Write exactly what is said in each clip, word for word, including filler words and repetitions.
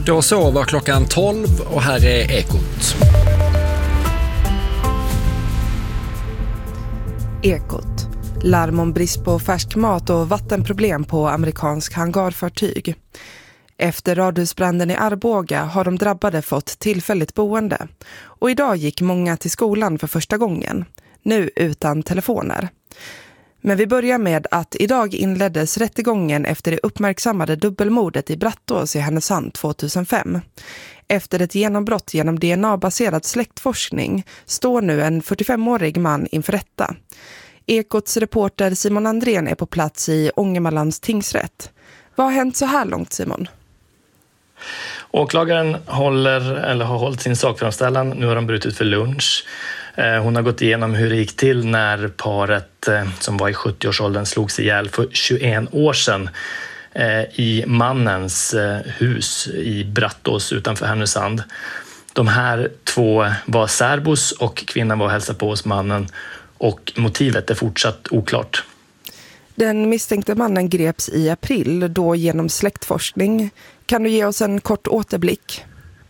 Då så var klockan tolv och här är Ekot. Ekot. Larm om brist på färsk mat och vattenproblem på amerikansk hangarfartyg. Efter radhusbranden i Arboga har de drabbade fått tillfälligt boende. Och idag gick många till skolan för första gången. Nu utan telefoner. Men vi börjar med att idag inleddes rättegången efter det uppmärksammade dubbelmordet i Brattås i Härnösand tjugohundrafem. Efter ett genombrott genom D N A-baserad släktforskning står nu en fyrtiofemårig man inför rätta. Ekots reporter Simon Andrén är på plats i Ångermanlands tingsrätt. Vad har hänt så här långt, Simon? Åklagaren håller, eller har hållit sin sakframställan. Nu har de brutit för lunch. Hon har gått igenom hur det gick till när paret som var i sjuttioårsåldern slogs ihjäl för tjugoett år sedan i mannens hus i Brattås utanför Härnösand. De här två var särbos och kvinnan var och hälsade på hos mannen och motivet är fortsatt oklart. Den misstänkte mannen greps i april då genom släktforskning. Kan du ge oss en kort återblick?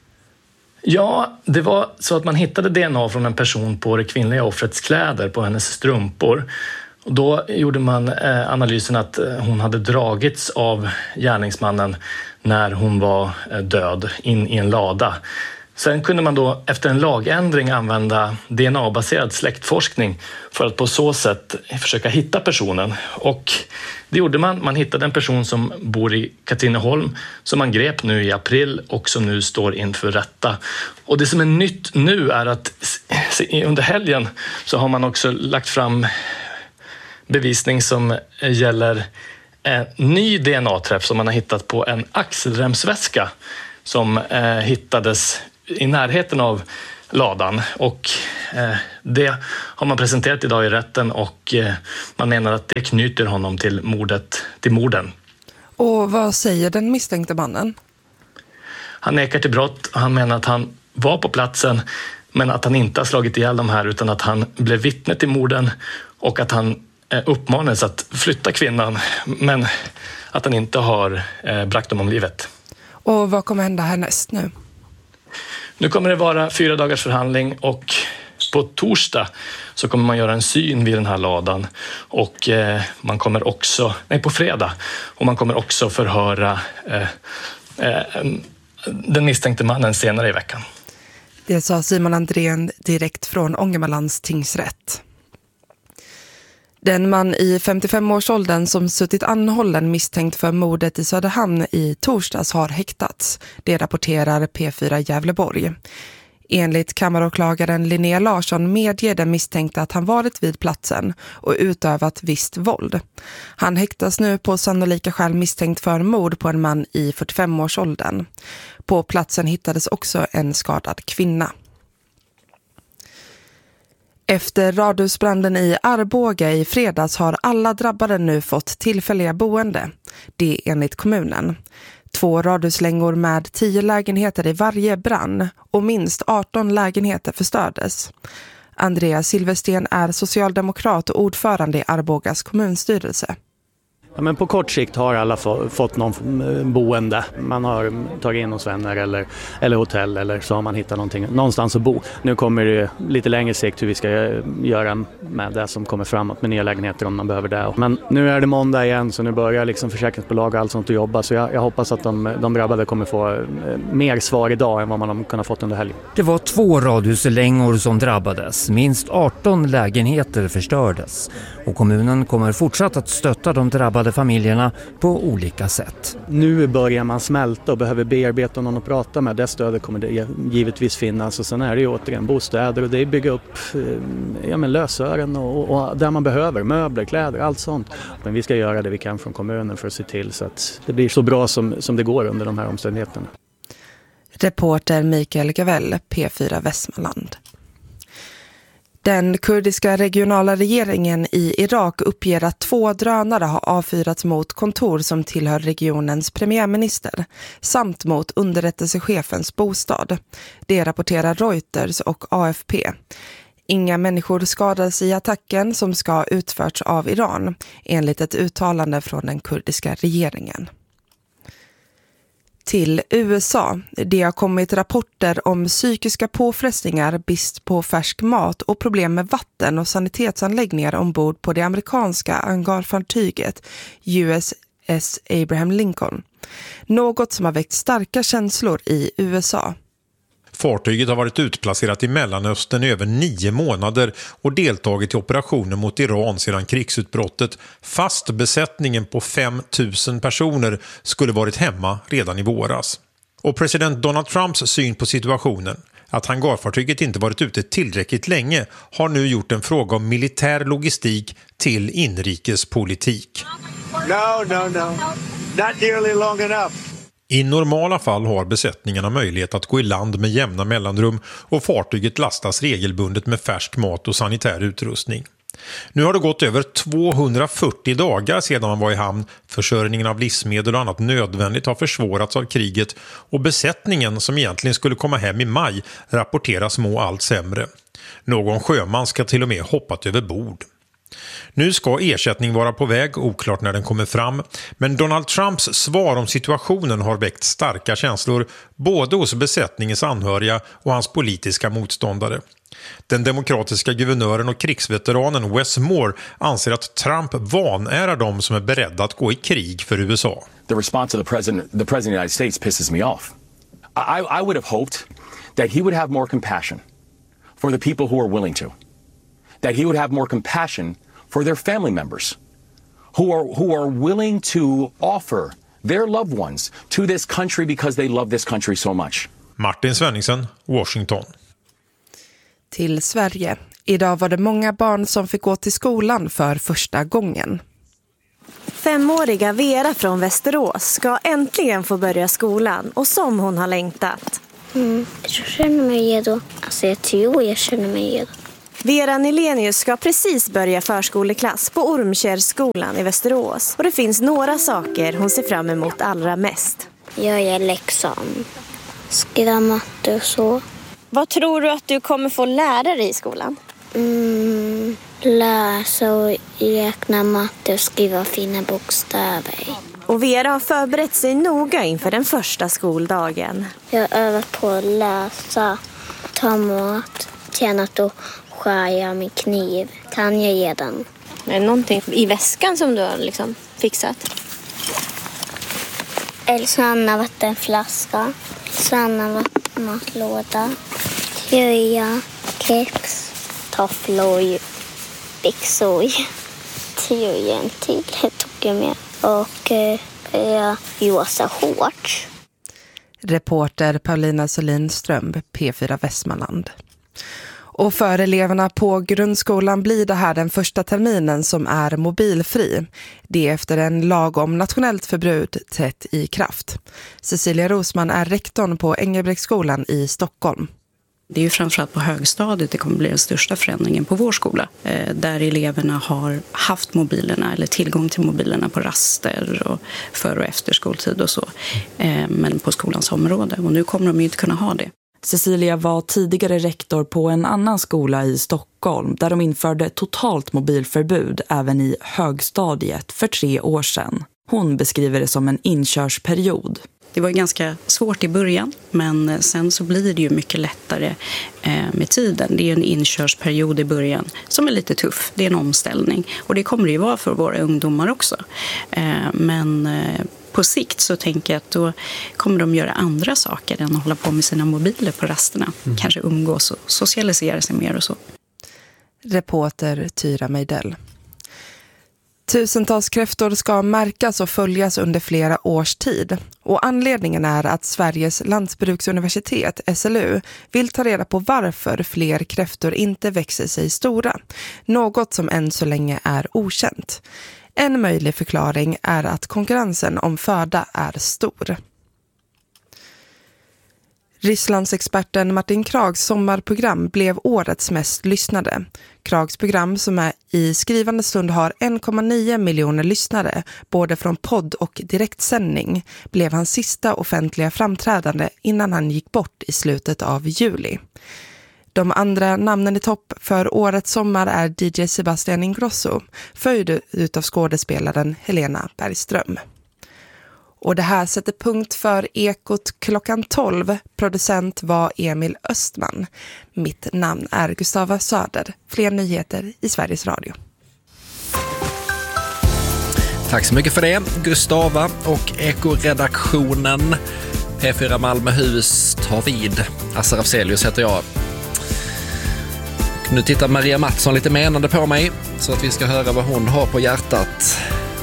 Ja, det var så att man hittade D N A från en person på det kvinnliga offrets kläder på hennes strumpor. Och då gjorde man eh, analysen att hon hade dragits av gärningsmannen när hon var eh, död in i en lada. Sen kunde man då efter en lagändring använda D N A-baserad släktforskning för att på så sätt försöka hitta personen. Och det gjorde man. Man hittade en person som bor i Katrineholm som man grep nu i april och som nu står inför rätta. Och det som är nytt nu är att under helgen så har man också lagt fram bevisning som gäller en ny D N A-träff som man har hittat på en axelremsväska som eh, hittades i närheten av ladan och eh, det har man presenterat idag i rätten och eh, man menar att det knyter honom till mordet, till morden. Och vad säger den misstänkte mannen? Han nekar till brott. Han menar att han var på platsen men att han inte har slagit ihjäl de här utan att han blev vittne till morden och att han eh, uppmanades att flytta kvinnan men att han inte har eh, bragt dem om livet. Och vad kommer hända härnäst nu? Nu kommer det vara fyra dagars förhandling och på torsdag så kommer man göra en syn vid den här ladan och eh, man kommer också, nej på fredag, och man kommer också förhöra eh, eh, den misstänkte mannen senare i veckan. Det sa Simon Andrén direkt från Ångermanlands tingsrätt. Den man i femtiofemårsåldern som suttit anhållen misstänkt för mordet i Söderhamn i torsdags har häktats. Det rapporterar P fyra Gävleborg. Enligt kammaråklagaren Linnea Larsson medger den misstänkta att han varit vid platsen och utövat visst våld. Han häktas nu på sannolika skäl misstänkt för mord på en man i fyrtiofemårsåldern. På platsen hittades också en skadad kvinna. Efter radhusbranden i Arboga i fredags har alla drabbade nu fått tillfälliga boende. Det enligt kommunen. Två radhuslängor med tio lägenheter i varje brann och minst arton lägenheter förstördes. Andreas Silversten är socialdemokrat och ordförande i Arbogas kommunstyrelse. Ja, men på kort sikt har alla få, fått någon boende. Man har tagit in hos vänner eller, eller hotell eller så har man hittat någonting, någonstans att bo. Nu kommer det lite längre sikt hur vi ska göra med det som kommer framåt med nya lägenheter om man behöver det. Men nu är det måndag igen så nu börjar liksom försäkringsbolag och allt sånt att jobba. Så jag, jag hoppas att de, de drabbade kommer få mer svar idag än vad man har kunnat fått under helgen. Det var två radhuslängor som drabbades. Minst arton lägenheter förstördes. Och kommunen kommer fortsatt att stötta de drabbade familjerna på olika sätt. Nu börjar man smälta och behöver bearbeta någon att prata med. Det stödet kommer det givetvis finnas och sen är det ju återigen bostäder och det är bygga upp ja, men lösören och, och där man behöver, möbler, kläder, allt sånt. Men vi ska göra det vi kan från kommunen för att se till så att det blir så bra som, som det går under de här omständigheterna. Reporter Mikael Gavell, P fyra Västmanland. Den kurdiska regionala regeringen i Irak uppger att två drönare har avfyrats mot kontor som tillhör regionens premiärminister samt mot underrättelsechefens bostad. Det rapporterar Reuters och A F P. Inga människor skadades i attacken som ska ha utförts av Iran, enligt ett uttalande från den kurdiska regeringen. Till U S A. Det har kommit rapporter om psykiska påfrestningar, brist på färsk mat och problem med vatten och sanitetsanläggningar ombord på det amerikanska hangarfartyget U S S Abraham Lincoln. Något som har väckt starka känslor i U S A. Fartyget har varit utplacerat i Mellanöstern i över nio månader och deltagit i operationer mot Iran sedan krigsutbrottet. Fast besättningen på fem tusen personer skulle varit hemma redan i våras. Och president Donald Trumps syn på situationen, att hangarfartyget inte varit ute tillräckligt länge, har nu gjort en fråga om militär logistik till inrikespolitik. No, no, no. Not nearly long enough. I normala fall har besättningarna möjlighet att gå i land med jämna mellanrum och fartyget lastas regelbundet med färsk mat och sanitär utrustning. Nu har det gått över tvåhundrafyrtio dagar sedan man var i hamn. Försörjningen av livsmedel och annat nödvändigt har försvårats av kriget och besättningen som egentligen skulle komma hem i maj rapporteras må allt sämre. Någon sjöman ska till och med hoppat över bord. Nu ska ersättning vara på väg, oklart när den kommer fram. Men Donald Trumps svar om situationen har väckt starka känslor både hos besättningens anhöriga och hans politiska motståndare. Den demokratiska guvernören och krigsveteranen Wes Moore anser att Trump vanärar de som är beredda att gå i krig för U S A. The response of the president, the president of the United States pisses me off. I, I would have hoped that he would have more compassion for the people who are willing to. That he would have more compassion for their family members who are who are willing to offer their loved ones to this country because they love this country so much. Martin Svenningsen, Washington. Till Sverige. Idag var det många barn som fick gå till skolan för första gången. Femåriga Vera från Västerås ska äntligen få börja skolan och som hon har längtat. Mm, jag känner mig redo. Alltså jag tror jag känner mig redo. Vera Nilenius ska precis börja förskoleklass på Ormkärrskolan i Västerås. Och det finns några saker hon ser fram emot allra mest. Jag gör läxan, skriva matte och så. Vad tror du att du kommer få lära dig i skolan? Mm, läsa och räkna matte och skriva fina bokstäver. Och Vera har förberett sig noga inför den första skoldagen. Jag har övat på att läsa, ta mat, tränat och skära med kniv. Kan jag ge den? Är det någonting i väskan som du har liksom fixat? Sanna vattenflaska, Sanna matlåda, tröja, kex, tofflor, byxor, tröjan till tog jag med och eh, rosa shorts. Reporter Paulina Solinström, P fyra Västmanland. Och för eleverna på grundskolan blir det här den första terminen som är mobilfri. Det är efter en lag om nationellt förbud trätt i kraft. Cecilia Rosman är rektorn på Engelbrektsskolan i Stockholm. Det är ju framförallt på högstadiet det kommer bli den största förändringen på vår skola. Där eleverna har haft mobilerna eller tillgång till mobilerna på raster och för- och efter skoltid och så. Men på skolans område. Och nu kommer de ju inte kunna ha det. Cecilia var tidigare rektor på en annan skola i Stockholm där de införde totalt mobilförbud även i högstadiet för tre år sedan. Hon beskriver det som en inkörsperiod. Det var ganska svårt i början, men sen så blir det ju mycket lättare med tiden. Det är en inkörsperiod i början som är lite tuff. Det är en omställning och det kommer det ju vara för våra ungdomar också. Men på sikt så tänker jag att då kommer de göra andra saker än att hålla på med sina mobiler på rasterna. Mm. Kanske umgås och socialisera sig mer och så. Reporter Tyra Meidell. Tusentals kräftor ska märkas och följas under flera års tid. Och anledningen är att Sveriges lantbruksuniversitet, S L U, vill ta reda på varför fler kräftor inte växer sig stora. Något som än så länge är okänt. En möjlig förklaring är att konkurrensen om föda är stor. Rysslandsexperten Martin Krags sommarprogram blev årets mest lyssnade. Krags program som är i skrivande stund har en komma nio miljoner lyssnare, både från podd och direktsändning, blev hans sista offentliga framträdande innan han gick bort i slutet av juli. De andra namnen i topp för årets sommar är D J Sebastian Ingrosso, följd utav skådespelaren Helena Bergström. Och det här sätter punkt för Ekot klockan tolv. Producent var Emil Östman. Mitt namn är Gustava Söder. Fler nyheter i Sveriges Radio. Tack så mycket för det, Gustava och Eko-redaktionen. P fyra Malmöhus tar vid. Assar Afzelius heter jag. Nu tittar Maria Mattsson lite menande på mig så att vi ska höra vad hon har på hjärtat.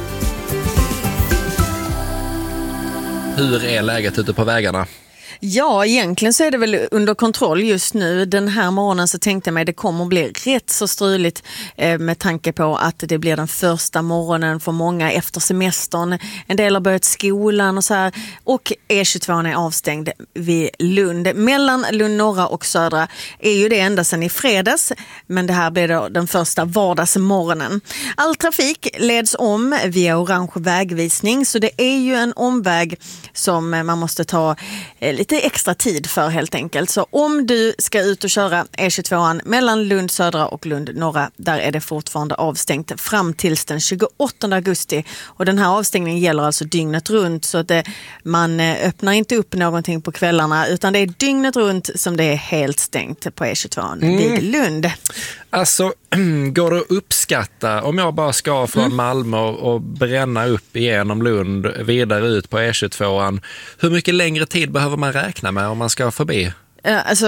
Hur är läget ute på vägarna? Ja, egentligen så är det väl under kontroll just nu. Den här morgonen så tänkte jag mig att det kommer att bli rätt så struligt eh, med tanke på att det blir den första morgonen för många efter semestern. En del har börjat skolan och så här. Och E tjugotvå är avstängd vid Lund. Mellan Lund norra och södra är ju det ända sedan i fredags. Men det här blir då den första vardagsmorgonen. All trafik leds om via orange vägvisning. Så det är ju en omväg som man måste ta eh, lite extra tid för helt enkelt. Så om du ska ut och köra E tjugotvå mellan Lund södra och Lund norra, där är det fortfarande avstängt fram till den tjugoåttonde augusti. Och den här avstängningen gäller alltså dygnet runt, så att det, man öppnar inte upp någonting på kvällarna, utan det är dygnet runt som det är helt stängt på E tjugotvå mm. vid Lund. Alltså, går det att uppskatta om jag bara ska från mm. Malmö och bränna upp igenom Lund vidare ut på E tjugotvå, hur mycket längre tid behöver man räkna med om man ska förbi? Ja, alltså,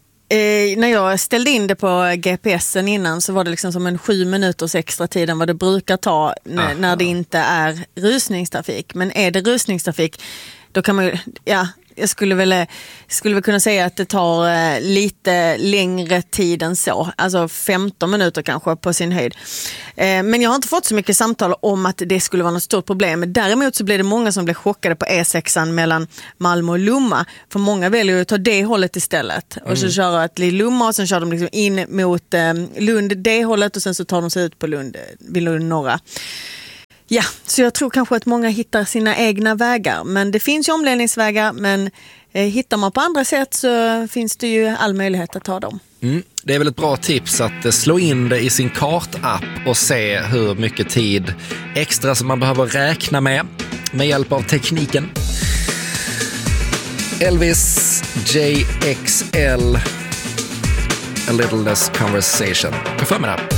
eh, när jag ställde in det på G P S'en innan så var det liksom som en sju minuters extra tid än vad det brukar ta n- ah, när det inte är rusningstrafik. Men är det rusningstrafik, då kan man ju, ja, jag skulle väl, skulle väl kunna säga att det tar eh, lite längre tid än så. Alltså femton minuter kanske på sin höjd. Eh, men jag har inte fått så mycket samtal om att det skulle vara något stort problem. Däremot så blir det många som blir chockade på E sexan mellan Malmö och Lomma. För många väljer att ta det hållet istället. Mm. Och så kör de till Lomma och sen kör de liksom in mot eh, Lund det hållet och sen så tar de sig ut på Lund, vid Lund norra. Ja, så jag tror kanske att många hittar sina egna vägar. Men det finns ju omledningsvägar, men eh, hittar man på andra sätt så finns det ju all möjlighet att ta dem. Mm. Det är väl ett bra tips att slå in det i sin kartapp och se hur mycket tid extra som man behöver räkna med med hjälp av tekniken. Elvis J X L A Little Less Conversation. På förmiddag.